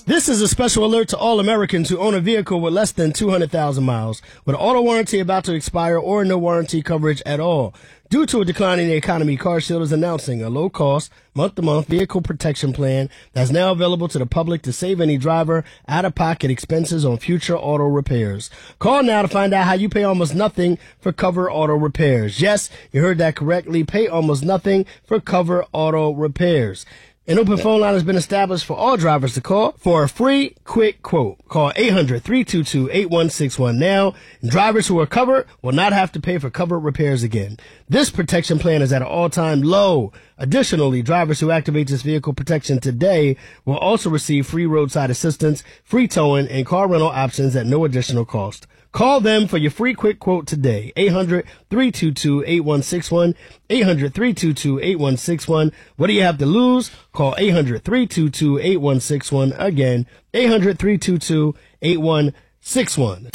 This is a special alert to all Americans who own a vehicle with less than 200,000 miles, with auto warranty about to expire or no warranty coverage at all. Due to a decline in the economy, CarShield is announcing a low-cost, month-to-month vehicle protection plan that's now available to the public to save any driver out-of-pocket expenses on future auto repairs. Call now to find out how you pay almost nothing for cover auto repairs. Yes, you heard that correctly. Pay almost nothing for cover auto repairs. An open phone line has been established for all drivers to call for a free, quick quote. Call 800-322-8161 now. And drivers who are covered will not have to pay for covered repairs again. This protection plan is at an all-time low. Additionally, drivers who activate this vehicle protection today will also receive free roadside assistance, free towing, and car rental options at no additional cost. Call them for your free quick quote today. 800-322-8161. 800-322-8161. What do you have to lose? Call 800-322-8161. Again, 800-322-8161.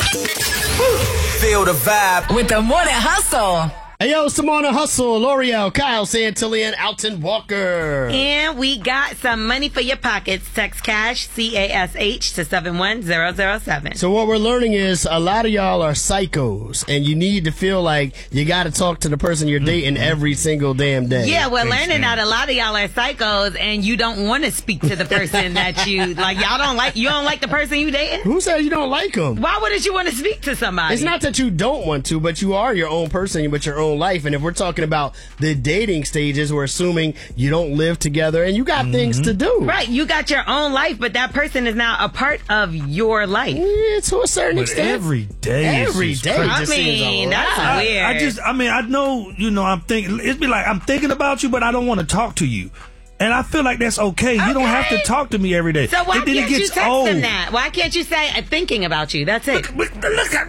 Feel the vibe with the Morning Hustle. Hey, yo, Simona Hustle, L'Oreal, Kyle Santillan, Alton Walker. And we got some money for your pockets. Text cash, CASH, to 71007. So what we're learning is a lot of y'all are psychos, and you need to feel like you got to talk to the person you're dating every single damn day. Yeah, we're learning that a lot of y'all are psychos, and you don't want to speak to the person that you like. You don't like the person you dating. Who said you don't like them? Why wouldn't you want to speak to somebody? It's not that you don't want to, but you are your own person with your own life. And if we're talking about the dating stages, we're assuming you don't live together and you got things to do. Right, you got your own life, but that person is now a part of your life. Yeah, to a certain extent. Every day. Every day. I mean, that's weird. I know, I'm thinking, it'd be like, I'm thinking about you, but I don't want to talk to you. And I feel like that's okay. You don't have to talk to me every day. So why and then can't it you gets text old. them that? Why can't you say, thinking about you? That's it. Look at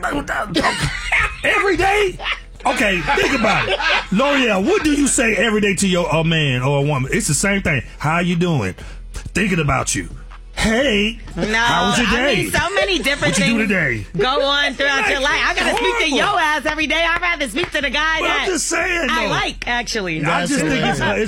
every day? Okay, think about it. L'Oreal, what do you say every day to your man or a woman? It's the same thing. How you doing? Thinking about you. Hey, how was your day? I mean, so many different what things you do today? go on throughout your life. I gotta speak to your ass every day. I'd rather speak to the guy that I'm just saying, I though. like, actually. I just think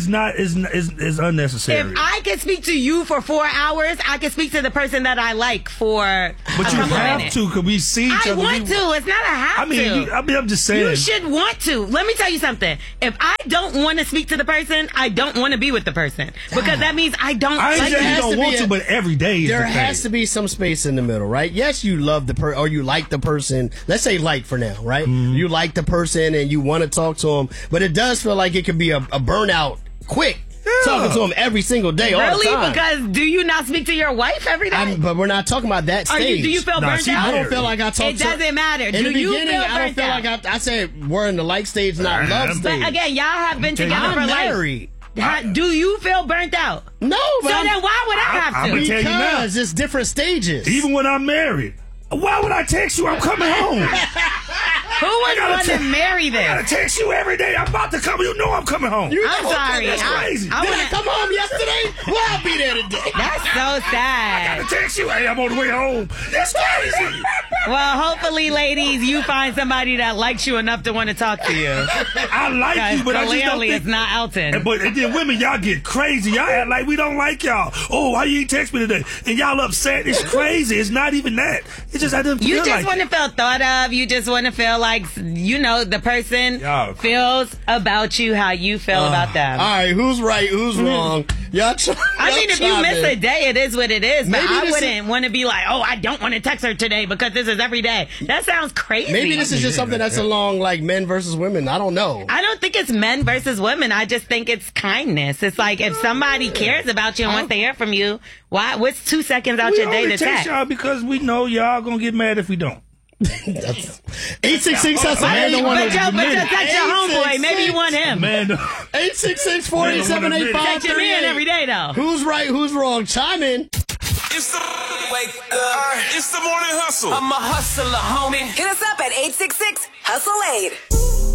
it's unnecessary. If I can speak to you for 4 hours, I can speak to the person that I like for but a you couple have minutes. to, because we see each I other. want to. It's not a have to. I'm just saying. You should want to. Let me tell you something. If I don't want to speak to the person, I don't want to be with the person. Because that means I don't I like ain't saying you them. don't want to, but every day is there the thing. has to be some space in the middle, right? Yes, you love the person, or you like the person. Let's say like for now, right? You like the person and you want to talk to them, but it does feel like it could be a burnout quick. Talking to him every single day, all the Really? time. Because do you not speak to your wife every day? But we're not talking about that stage. Do you feel burnt out? I don't feel like I talk It doesn't matter. In Do the you beginning, feel I don't burnt feel out? like I said we're in the like stage, not love stage. But again, y'all have been together I'm for married. Do you feel burnt out? No, but So then why would I have to? I'm gonna tell you now. Because it's different stages. Even when I'm married, why would I text you? I'm coming home. Who would want to marry I gotta this? text you every day. I'm about to come. You know I'm coming home. I'm sorry. That's crazy. Did I come home yesterday? Well, I'll be there today. That's so sad. I text you. Hey, I'm on the way home. That's crazy. Well, hopefully, ladies, you find somebody that likes you enough to want to talk to you. I like you, but I just don't Clearly, think. it's not Alton. And then women, y'all get crazy. Y'all act like we don't like y'all. Oh, why you ain't text me today? And y'all upset. It's crazy. It's not even that. It's just I didn't feel You like just want to it. feel thought of. You just want to feel like, the person feels about you how you feel about them. All right, who's right? Who's wrong? Y'all I mean, if you miss a day, it is what it is. But Maybe I this wouldn't want to be like, oh, I don't want to text her today because this is every day. That sounds crazy. Maybe this is just something that's along like men versus women. I don't know. I don't think it's men versus women. I just think it's kindness. It's like if somebody cares about you and wants to hear from you, what's 2 seconds out your day to text text? y'all because we know y'all gonna get mad if we don't. 866 hustle. But you text your homeboy. Maybe you want him. Man, 866 487 Text your man every day, though. Who's right? Who's wrong? Chime in. It's the wake up. It's the morning hustle. I'm a hustler, homie. Hit us up at 866-HUSTLE-8.